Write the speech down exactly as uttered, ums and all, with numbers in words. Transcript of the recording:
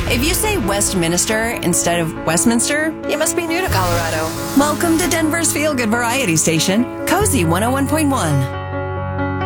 If you say Westminster instead of Westminster, you must be new to Colorado. Welcome to Denver's Feel Good Variety Station, Cozy one oh one point one.